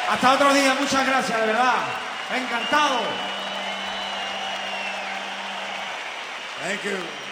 Hasta otro día, muchas gracias, de verdad. Encantado. Thank you.